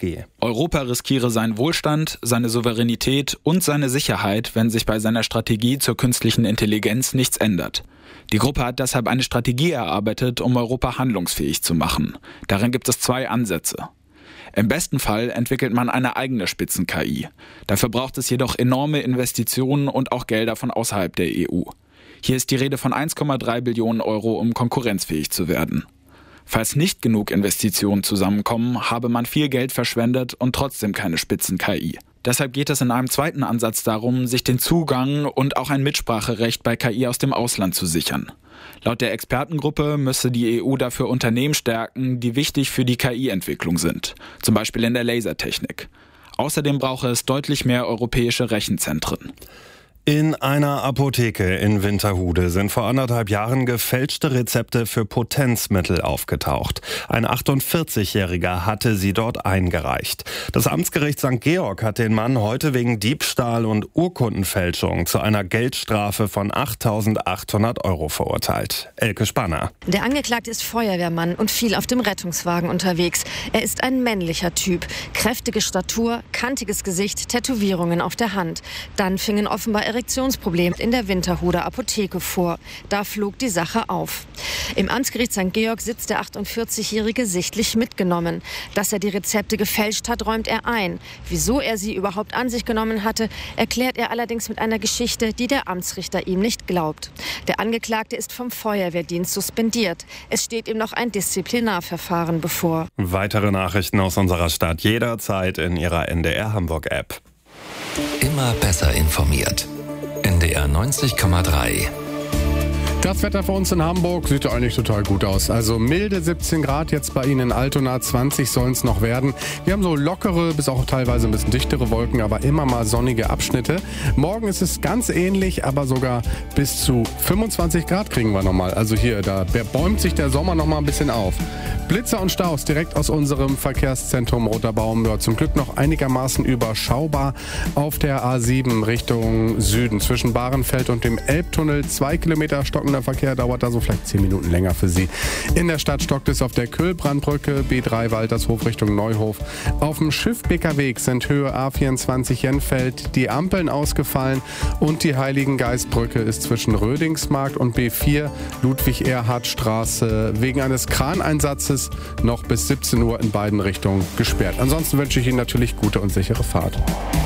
Jaworski. Europa riskiere seinen Wohlstand, seine Souveränität und seine Sicherheit, wenn sich bei seiner Strategie zur künstlichen Intelligenz nichts ändert. Die Gruppe hat deshalb eine Strategie erarbeitet, um Europa handlungsfähig zu machen. Darin gibt es 2 Ansätze. Im besten Fall entwickelt man eine eigene Spitzen-KI. Dafür braucht es jedoch enorme Investitionen und auch Gelder von außerhalb der EU. Hier ist die Rede von 1,3 Billionen Euro, um konkurrenzfähig zu werden. Falls nicht genug Investitionen zusammenkommen, habe man viel Geld verschwendet und trotzdem keine Spitzen-KI. Deshalb geht es in einem zweiten Ansatz darum, sich den Zugang und auch ein Mitspracherecht bei KI aus dem Ausland zu sichern. Laut der Expertengruppe müsse die EU dafür Unternehmen stärken, die wichtig für die KI-Entwicklung sind, zum Beispiel in der Lasertechnik. Außerdem brauche es deutlich mehr europäische Rechenzentren. In einer Apotheke in Winterhude sind vor 1,5 Jahren gefälschte Rezepte für Potenzmittel aufgetaucht. Ein 48-Jähriger hatte sie dort eingereicht. Das Amtsgericht St. Georg hat den Mann heute wegen Diebstahl und Urkundenfälschung zu einer Geldstrafe von 8.800 € verurteilt. Elke Spanner. Der Angeklagte ist Feuerwehrmann und viel auf dem Rettungswagen unterwegs. Er ist ein männlicher Typ. Kräftige Statur, kantiges Gesicht, Tätowierungen auf der Hand. Dann fingen offenbar Erektionsproblem in der Winterhuder Apotheke vor. Da flog die Sache auf. Im Amtsgericht St. Georg sitzt der 48-Jährige sichtlich mitgenommen. Dass er die Rezepte gefälscht hat, räumt er ein. Wieso er sie überhaupt an sich genommen hatte, erklärt er allerdings mit einer Geschichte, die der Amtsrichter ihm nicht glaubt. Der Angeklagte ist vom Feuerwehrdienst suspendiert. Es steht ihm noch ein Disziplinarverfahren bevor. Weitere Nachrichten aus unserer Stadt jederzeit in Ihrer NDR Hamburg-App. Immer besser informiert. NDR 90,3. Das Wetter für uns in Hamburg sieht ja eigentlich total gut aus. Also milde 17 Grad, jetzt bei Ihnen in Altona 20 sollen es noch werden. Wir haben so lockere bis auch teilweise ein bisschen dichtere Wolken, aber immer mal sonnige Abschnitte. Morgen ist es ganz ähnlich, aber sogar bis zu 25 Grad kriegen wir nochmal. Also hier, da bäumt sich der Sommer nochmal ein bisschen auf. Blitzer und Staus direkt aus unserem Verkehrszentrum Roter Baum. Ja, zum Glück noch einigermaßen überschaubar auf der A7 Richtung Süden. Zwischen Bahrenfeld und dem Elbtunnel 2 Kilometer stockender Verkehr, dauert da so vielleicht 10 Minuten länger für Sie. In der Stadt stockt es auf der Köhlbrandbrücke, B3 Waltershof Richtung Neuhof. Auf dem Schiffbeckerweg sind Höhe A24 Jenfeld die Ampeln ausgefallen und die Heiligengeistbrücke ist zwischen Rödingsmarkt und B4 Ludwig-Erhard-Straße wegen eines Kraneinsatzes noch bis 17 Uhr in beiden Richtungen gesperrt. Ansonsten wünsche ich Ihnen natürlich gute und sichere Fahrt.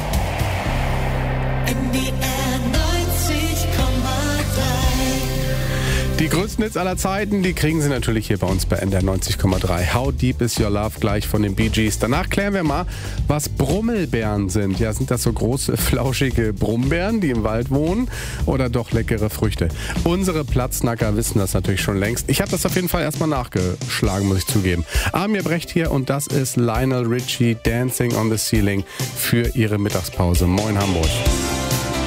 Die größten Hits aller Zeiten, die kriegen Sie natürlich hier bei uns bei NDR 90,3. How Deep Is Your Love gleich von den Bee Gees. Danach klären wir mal, was Brummelbeeren sind. Ja, sind das so große, flauschige Brumbeeren, die im Wald wohnen? Oder doch leckere Früchte? Unsere Platznacker wissen das natürlich schon längst. Ich habe das auf jeden Fall erstmal nachgeschlagen, muss ich zugeben. Amir Brecht hier und das ist Lionel Richie, Dancing on the Ceiling für Ihre Mittagspause. Moin Hamburg.